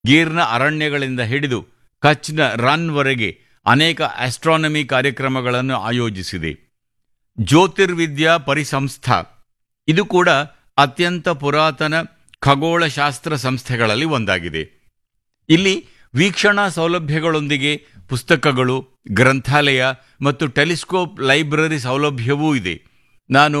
ಗೀರ್ನ ಅರಣ್ಯಗಳಿಂದ ಹಿಡಿದು ಕಚ್ನ ರನ್ವರೆಗೆ ಅನೇಕ ಆಸ್ಟ್ರಾನಮಿ ಕಾರ್ಯಕ್ರಮಗಳನ್ನು ಆಯೋಜಿಸಿದೆ. ಜ್ಯೋತಿರ್ವಿದ್ಯಾ ಪರಿಸಂಸ್ಥಾ ಇದು ಕೂಡ ಅತ್ಯಂತ ಪುರಾತನ ಖಗೋಳಶಾಸ್ತ್ರ ಸಂಸ್ಥೆಗಳಲ್ಲಿ ಒಂದಾಗಿದೆ. ಇಲ್ಲಿ ವೀಕ್ಷಣಾ ಸೌಲಭ್ಯಗಳೊಂದಿಗೆ ಪುಸ್ತಕಗಳು, ಗ್ರಂಥಾಲಯ ಮತ್ತು ಟೆಲಿಸ್ಕೋಪ್ ಲೈಬ್ರರಿ ಸೌಲಭ್ಯವೂ ಇದೆ. ನಾನು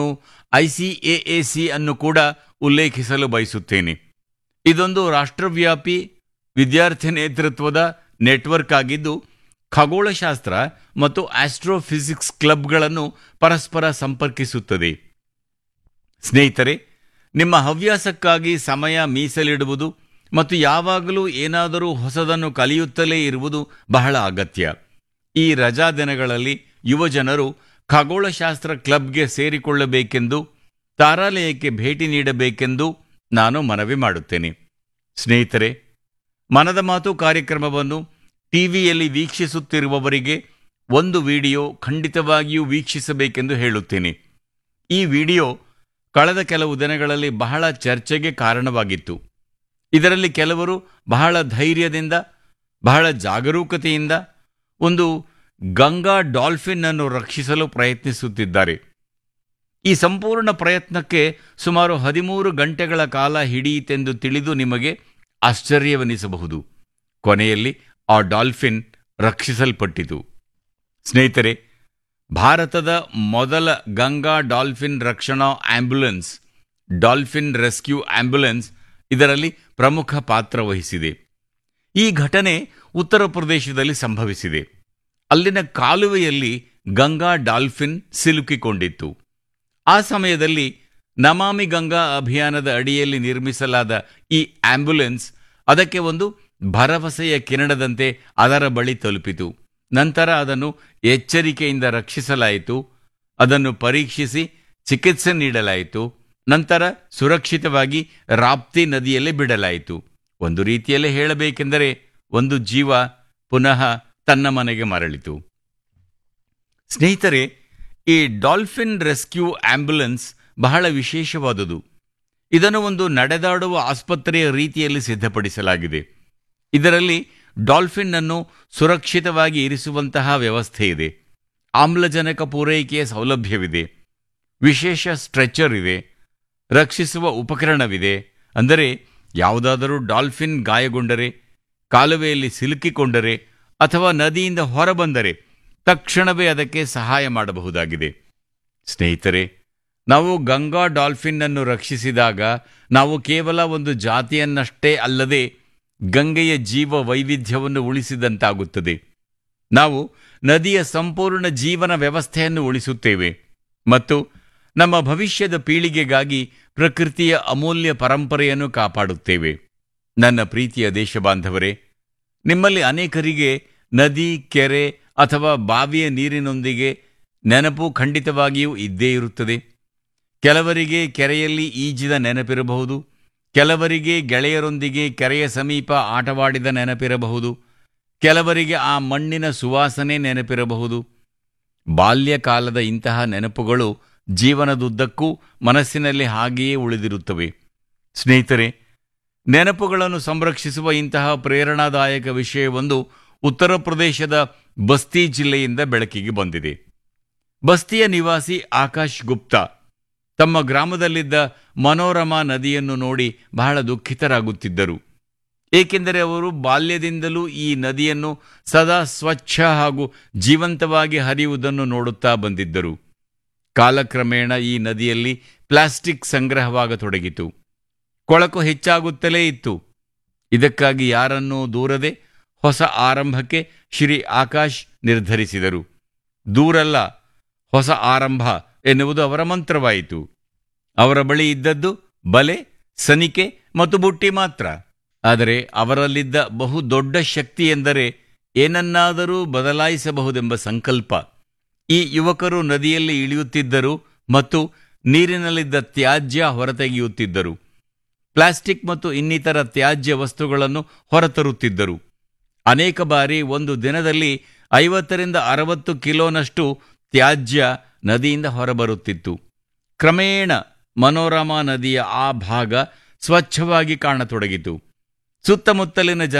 ICAAC ಅನ್ನು ಕೂಡ ಉಲ್ಲೇಖಿಸಲು ಬಯಸುತ್ತೇನೆ. ಇದೊಂದು ರಾಷ್ಟ್ರವ್ಯಾಪಿ ವಿದ್ಯಾರ್ಥಿ ನೇತೃತ್ವದ ನೆಟ್ವರ್ಕ್ ಆಗಿದ್ದು, ಖಗೋಳಶಾಸ್ತ್ರ ಮತ್ತು ಆಸ್ಟ್ರೋಫಿಸಿಕ್ಸ್ ಕ್ಲಬ್ಗಳನ್ನು ಪರಸ್ಪರ ಸಂಪರ್ಕಿಸುತ್ತದೆ. ಸ್ನೇಹಿತರೆ, ನಿಮ್ಮ ಹವ್ಯಾಸಕ್ಕಾಗಿ ಸಮಯ ಮೀಸಲಿಡುವುದು ಮತ್ತು ಯಾವಾಗಲೂ ಏನಾದರೂ ಹೊಸದನ್ನು ಕಲಿಯುತ್ತಲೇ ಇರುವುದು ಬಹಳ ಅಗತ್ಯ. ಈ ರಜಾ ದಿನಗಳಲ್ಲಿ ಯುವಜನರು ಖಗೋಳಶಾಸ್ತ್ರ ಕ್ಲಬ್ಗೆ ಸೇರಿಕೊಳ್ಳಬೇಕೆಂದು, ತಾರಾಲಯಕ್ಕೆ ಭೇಟಿ ನೀಡಬೇಕೆಂದು ನಾನು ಮನವಿ ಮಾಡುತ್ತೇನೆ. ಸ್ನೇಹಿತರೆ, ಮನದ ಮಾತು ಕಾರ್ಯಕ್ರಮವನ್ನು ಟಿವಿಯಲ್ಲಿ ವೀಕ್ಷಿಸುತ್ತಿರುವವರಿಗೆ ಒಂದು ವಿಡಿಯೋ ಖಂಡಿತವಾಗಿಯೂ ವೀಕ್ಷಿಸಬೇಕೆಂದು ಹೇಳುತ್ತೇನೆ. ಈ ವಿಡಿಯೋ ಕಳೆದ ಕೆಲವು ದಿನಗಳಲ್ಲಿ ಬಹಳ ಚರ್ಚೆಗೆ ಕಾರಣವಾಗಿತ್ತು. ಇದರಲ್ಲಿ ಕೆಲವರು ಬಹಳ ಧೈರ್ಯದಿಂದ, ಬಹಳ ಜಾಗರೂಕತೆಯಿಂದ ಒಂದು ಗಂಗಾ ಡಾಲ್ಫಿನ್ ಅನ್ನು ರಕ್ಷಿಸಲು ಪ್ರಯತ್ನಿಸುತ್ತಿದ್ದಾರೆ. ಈ ಸಂಪೂರ್ಣ ಪ್ರಯತ್ನಕ್ಕೆ ಸುಮಾರು 13 ಗಂಟೆಗಳ ಕಾಲ ಹಿಡಿಯಿತೆಂದು ತಿಳಿದು ನಿಮಗೆ ಆಶ್ಚರ್ಯವೆನಿಸಬಹುದು. ಕೊನೆಯಲ್ಲಿ ಆ ಡಾಲ್ಫಿನ್ ರಕ್ಷಿಸಲ್ಪಟ್ಟಿತು. ಸ್ನೇಹಿತರೆ, ಭಾರತದ ಮೊದಲ ಗಂಗಾ ಡಾಲ್ಫಿನ್ ರಕ್ಷಣಾ ಆಂಬ್ಯುಲೆನ್ಸ್, ಡಾಲ್ಫಿನ್ ರೆಸ್ಕ್ಯೂ ಆಂಬ್ಯುಲೆನ್ಸ್, ಇದರಲ್ಲಿ ಪ್ರಮುಖ ಪಾತ್ರ ವಹಿಸಿದೆ. ಈ ಘಟನೆ ಉತ್ತರ ಪ್ರದೇಶದಲ್ಲಿ ಸಂಭವಿಸಿದೆ. ಅಲ್ಲಿನ ಕಾಲುವೆಯಲ್ಲಿ ಗಂಗಾ ಡಾಲ್ಫಿನ್ ಸಿಲುಕಿಕೊಂಡಿತ್ತು. ಆ ಸಮಯದಲ್ಲಿ ನಮಾಮಿ ಗಂಗಾ ಅಭಿಯಾನದ ಅಡಿಯಲ್ಲಿ ನಿರ್ಮಿಸಲಾದ ಈ ಆಂಬ್ಯುಲೆನ್ಸ್ ಅದಕ್ಕೆ ಒಂದು ಭರವಸೆಯ ಕಿರಣದಂತೆ ಅದರ ಬಳಿ ತಲುಪಿತು. ನಂತರ ಅದನ್ನು ಎಚ್ಚರಿಕೆಯಿಂದ ರಕ್ಷಿಸಲಾಯಿತು, ಅದನ್ನು ಪರೀಕ್ಷಿಸಿ ಚಿಕಿತ್ಸೆ ನೀಡಲಾಯಿತು. ನಂತರ ಸುರಕ್ಷಿತವಾಗಿ ರಾಪ್ತಿ ನದಿಯಲ್ಲಿ ಬಿಡಲಾಯಿತು. ಒಂದು ರೀತಿಯಲ್ಲಿ ಹೇಳಬೇಕೆಂದರೆ ಒಂದು ಜೀವ ಪುನಃ ತನ್ನ ಮನೆಗೆ ಮರಳಿತು. ಸ್ನೇಹಿತರೆ, ಈ ಡಾಲ್ಫಿನ್ ರೆಸ್ಕ್ಯೂ ಆಂಬ್ಯುಲೆನ್ಸ್ ಬಹಳ ವಿಶೇಷವಾದುದು. ಇದನ್ನು ಒಂದು ನಡೆದಾಡುವ ಆಸ್ಪತ್ರೆಯ ರೀತಿಯಲ್ಲಿ ಸಿದ್ಧಪಡಿಸಲಾಗಿದೆ. ಇದರಲ್ಲಿ ಡಾಲ್ಫಿನ್ ಅನ್ನು ಸುರಕ್ಷಿತವಾಗಿ ಇರಿಸುವಂತಹ ವ್ಯವಸ್ಥೆ ಇದೆ. ಆಮ್ಲಜನಕ ಪೂರೈಕೆಯ ಸೌಲಭ್ಯವಿದೆ, ವಿಶೇಷ ಸ್ಟ್ರೆಚರ್ ಇದೆ, ರಕ್ಷಿಸುವ ಉಪಕರಣವಿದೆ. ಅಂದರೆ ಯಾವುದಾದರೂ ಡಾಲ್ಫಿನ್ ಗಾಯಗೊಂಡರೆ, ಕಾಲುವೆಯಲ್ಲಿ ಸಿಲುಕಿಕೊಂಡರೆ ಅಥವಾ ನದಿಯಿಂದ ಹೊರಬಂದರೆ ತಕ್ಷಣವೇ ಅದಕ್ಕೆ ಸಹಾಯ ಮಾಡಬಹುದಾಗಿದೆ. ಸ್ನೇಹಿತರೆ, ನಾವು ಗಂಗಾ ಡಾಲ್ಫಿನ್ ಅನ್ನು ರಕ್ಷಿಸಿದಾಗ ನಾವು ಕೇವಲ ಒಂದು ಜಾತಿಯನ್ನಷ್ಟೇ ಅಲ್ಲದೆ ಗಂಗೆಯ ಜೀವ ವೈವಿಧ್ಯವನ್ನು ಉಳಿಸಿದಂತಾಗುತ್ತದೆ. ನಾವು ನದಿಯ ಸಂಪೂರ್ಣ ಜೀವನ ವ್ಯವಸ್ಥೆಯನ್ನು ಉಳಿಸುತ್ತೇವೆ ಮತ್ತು ನಮ್ಮ ಭವಿಷ್ಯದ ಪೀಳಿಗೆಗಾಗಿ ಪ್ರಕೃತಿಯ ಅಮೂಲ್ಯ ಪರಂಪರೆಯನ್ನು ಕಾಪಾಡುತ್ತೇವೆ. ನನ್ನ ಪ್ರೀತಿಯ ದೇಶಬಾಂಧವರೇ, ನಿಮ್ಮಲ್ಲಿ ಅನೇಕರಿಗೆ ನದಿ, ಕೆರೆ ಅಥವಾ ಬಾವಿಯ ನೀರಿನೊಂದಿಗೆ ನೆನಪು ಖಂಡಿತವಾಗಿಯೂ ಇದ್ದೇ ಇರುತ್ತದೆ. ಕೆಲವರಿಗೆ ಕೆರೆಯಲ್ಲಿ ಈಜಿದ ನೆನಪಿರಬಹುದು, ಕೆಲವರಿಗೆ ಗೆಳೆಯರೊಂದಿಗೆ ಕೆರೆಯ ಸಮೀಪ ಆಟವಾಡಿದ ನೆನಪಿರಬಹುದು, ಕೆಲವರಿಗೆ ಆ ಮಣ್ಣಿನ ಸುವಾಸನೆ ನೆನಪಿರಬಹುದು. ಬಾಲ್ಯಕಾಲದ ಇಂತಹ ನೆನಪುಗಳು ಜೀವನದುದ್ದಕ್ಕೂ ಮನಸ್ಸಿನಲ್ಲಿ ಹಾಗೆಯೇ ಉಳಿದಿರುತ್ತವೆ. ಸ್ನೇಹಿತರೆ, ನೆನಪುಗಳನ್ನು ಸಂರಕ್ಷಿಸುವ ಇಂತಹ ಪ್ರೇರಣಾದಾಯಕ ವಿಷಯವೊಂದು ಉತ್ತರ ಪ್ರದೇಶದ ಬಸ್ತಿ ಜಿಲ್ಲೆಯಿಂದ ಬೆಳಕಿಗೆ ಬಂದಿದೆ. ಬಸ್ತಿಯ ನಿವಾಸಿ ಆಕಾಶ್ ಗುಪ್ತಾ ತಮ್ಮ ಗ್ರಾಮದಲ್ಲಿದ್ದ ಮನೋರಮಾ ನದಿಯನ್ನು ನೋಡಿ ಬಹಳ ದುಃಖಿತರಾಗುತ್ತಿದ್ದರು. ಏಕೆಂದರೆ ಅವರು ಬಾಲ್ಯದಿಂದಲೂ ಈ ನದಿಯನ್ನು ಸದಾ ಸ್ವಚ್ಛ ಹಾಗೂ ಜೀವಂತವಾಗಿ ಹರಿಯುವುದನ್ನು ನೋಡುತ್ತಾ ಬಂದಿದ್ದರು. ಕಾಲಕ್ರಮೇಣ ಈ ನದಿಯಲ್ಲಿ ಪ್ಲಾಸ್ಟಿಕ್ ಸಂಗ್ರಹವಾಗತೊಡಗಿತು. ಕೊಳಕು ಹೆಚ್ಚಾಗುತ್ತಲೇ ಇತ್ತು. ಇದಕ್ಕಾಗಿ ಯಾರನ್ನೂ ದೂರದೆ ಹೊಸ ಆರಂಭಕ್ಕೆ ಶ್ರೀ ಆಕಾಶ್ ನಿರ್ಧರಿಸಿದರು. ದೂರಲ್ಲ, ಹೊಸ ಆರಂಭ ಎನ್ನುವುದು ಅವರ ಮಂತ್ರವಾಯಿತು. ಅವರ ಬಳಿ ಇದ್ದದ್ದು ಬಲೆ, ಸನಿಕೆ ಮತ್ತು ಬುಟ್ಟಿ ಮಾತ್ರ. ಆದರೆ ಅವರಲ್ಲಿದ್ದ ಬಹು ದೊಡ್ಡ ಶಕ್ತಿ ಎಂದರೆ ಏನನ್ನಾದರೂ ಬದಲಾಯಿಸಬಹುದೆಂಬ ಸಂಕಲ್ಪ. ಈ ಯುವಕರು ನದಿಯಲ್ಲಿ ಇಳಿಯುತ್ತಿದ್ದರು ಮತ್ತು ನೀರಿನಲ್ಲಿದ್ದ ತ್ಯಾಜ್ಯ ಹೊರತೆಗೆಯುತ್ತಿದ್ದರು. ಪ್ಲಾಸ್ಟಿಕ್ ಮತ್ತು ಇನ್ನಿತರ ತ್ಯಾಜ್ಯ ವಸ್ತುಗಳನ್ನು ಹೊರತರುತ್ತಿದ್ದರು. ಅನೇಕ ಬಾರಿ ಒಂದು ದಿನದಲ್ಲಿ 50ರಿಂದ 60 ಕಿಲೋನಷ್ಟು ತ್ಯಾಜ್ಯ ನದಿಯಿಂದ ಹೊರಬರುತ್ತಿತ್ತು. ಕ್ರಮೇಣ ಮನೋರಮಾ ನದಿಯ ಆ ಭಾಗ ಸ್ವಚ್ಛವಾಗಿ ಕಾಣತೊಡಗಿತು. ಸುತ್ತಮುತ್ತಲಿನ